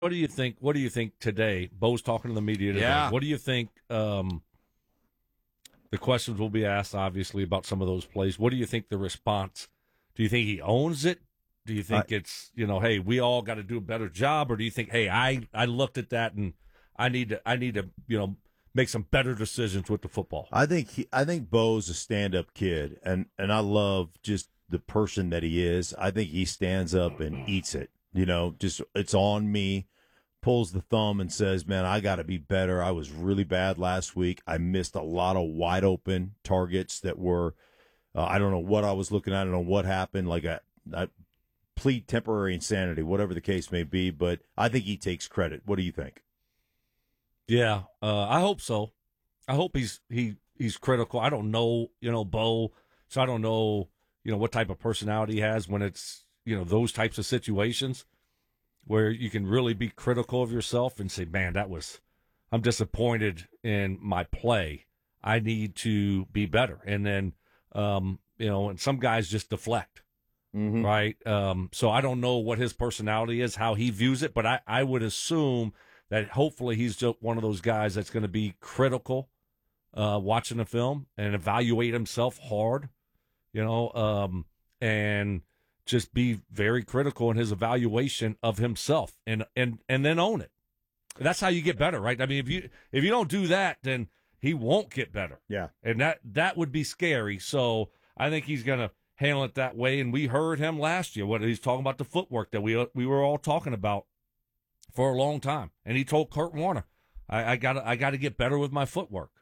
What do you think? What do you think today? Bo's talking to the media today. Yeah. What do you think? The questions will be asked, obviously, about some of those plays. What do you think the response? Do you think he owns it? Do you think it's, hey, we all got to do a better job, or do you think, hey, I looked at that and I need to, make some better decisions with the football? I think Bo's a stand-up kid, and I love just the person that he is. I think he stands up and eats it. Just it's on me. Pulls the thumb and says, man, I got to be better. I was really bad last week. I missed a lot of wide open targets that were, I don't know what I was looking at. I don't know what happened. Like I plead temporary insanity, whatever the case may be, but I think he takes credit. What do you think? Yeah, I hope so. I hope he's critical. I don't know, Bo, so I don't know, what type of personality he has when it's, those types of situations where you can really be critical of yourself and say, man, I'm disappointed in my play. I need to be better. And then, and some guys just deflect, right? So I don't know what his personality is, how he views it, but I would assume that hopefully he's just one of those guys that's going to be critical, watching the film and evaluate himself hard, and just be very critical in his evaluation of himself and then own it. That's how you get better, right? I mean, if you don't do that, then he won't get better. Yeah. And that would be scary. So I think he's going to handle it that way. And we heard him last year, what he's talking about, the footwork that we were all talking about for a long time. And he told Kurt Warner, I got to get better with my footwork.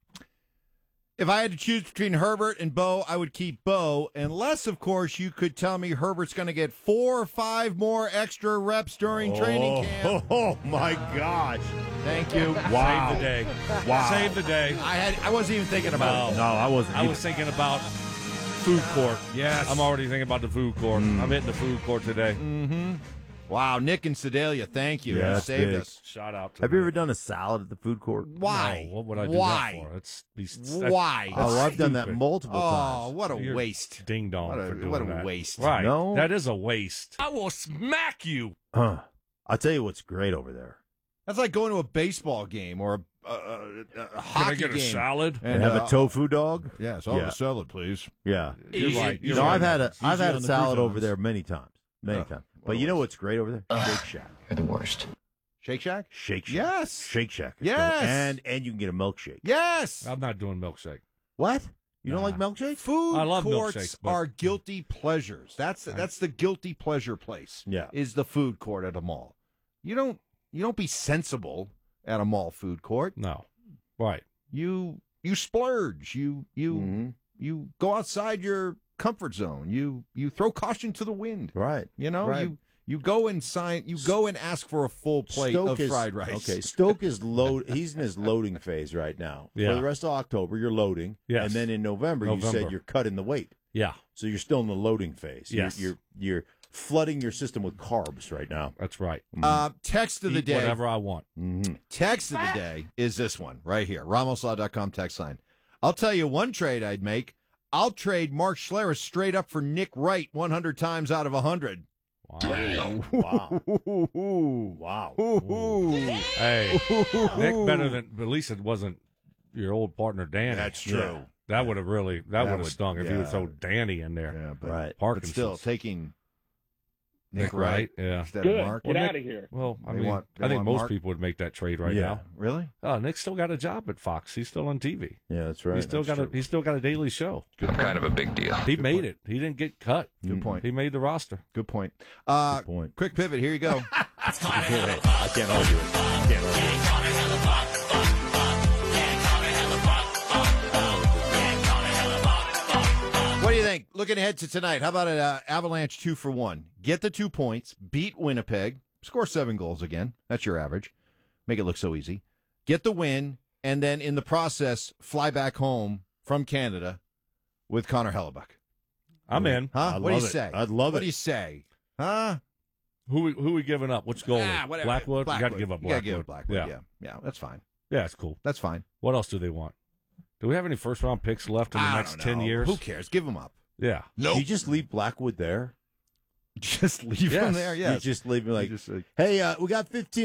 If I had to choose between Herbert and Bo, I would keep Bo, unless, of course, you could tell me Herbert's going to get 4 or 5 more extra reps during training camp. Oh, my gosh. Thank you. Wow. Save the day. Wow. Save the day. I wasn't even thinking about it. No, I wasn't. I was thinking about food court. Yes. I'm already thinking about the food court. I'm hitting the food court today. Wow, Nick and Sedalia, thank you. Yeah, You that's saved big. us. Shout out to Have you Nick. ever done a salad at the food court? Why? No, what would I do Why? that for? Why? Oh, I've done that stupid. multiple Oh, times. what a You're waste. Ding dong What a- for doing what a that. waste. Right. No. That is a waste. I will smack you. I'll tell you what's great over there. That's like going to a baseball game or a Can I hockey get a game. salad? And have a tofu dog? Yes, Yeah. a salad, please. Yeah. You're right. You know, I've had a Easy on the salad over croutons. there many times. But you know what's great over there? Shake Shack. You're the worst. Shake Shack? Shake Shack. Yes. Shake Shack. is Yes. great. And you can get a milkshake. Yes. I'm not doing milkshake. What? You don't Nah. like milkshake? Food I love courts milkshakes, but- are guilty pleasures. That's the guilty pleasure place. Yeah. Is the food court at a mall. You don't be sensible at a mall food court. No. Right. You splurge. You go outside your comfort zone. You throw caution to the wind. Right. Right. You go and ask for a full plate of fried rice. Okay, Stoke is he's in his loading phase right now. Yeah. For the rest of October, you're loading. Yes. And then in November, you said you're cutting the weight. Yeah. So you're still in the loading phase. Yes. You're flooding your system with carbs right now. That's right. Text of the Eat day. whatever I want. Text of the day is this one right here. RamosLaw.com text line. I'll tell you one trade I'd make. I'll trade Mark Schlereth straight up for Nick Wright 100 times out of 100. Wow. Wow. Hey, Nick better than, but at least it wasn't your old partner Danny. That's true. Yeah. That would have really, that would have stung if you would yeah. throw Danny in there. Yeah, but, Right. but Parkinson's. still taking Nick Nick Wright Wright, yeah. instead Good. of Mark. Get Well, out of here. Well, I They mean, want- they I think want most Mark- people would make that trade right Yeah. now. Really? Oh, Nick's still got a job at Fox. He's still on TV. Yeah, that's right. He's still That's got a daily show. I'm kind of a big deal. He made it. He didn't get cut. Good point. He made the roster. Good point. Good point. Quick pivot. Here you go. I can't argue it. I can't argue it. What do you think? Looking ahead to tonight, how about an Avalanche 2-for-1? Get the 2 points, beat Winnipeg, score 7 goals again. That's your average. Make it look so easy. Get the win, and then in the process, fly back home from Canada with Connor Hellebuck. I'm in. Huh? I'd What do you love it. say? I'd love What it. do you say? Huh? Who we giving up? Which goal? Whatever. Blackwood? You got to give up You gotta Blackwood. give up Blackwood. Yeah. Yeah, that's fine. Yeah, it's cool. That's fine. What else do they want? Do we have any first round picks left in the I next don't 10 know. years? Who cares? Give them up. Yeah. You just leave Blackwood there? Just leave him Yes. there. Yeah, You just leave me like, just like, hey, we got 15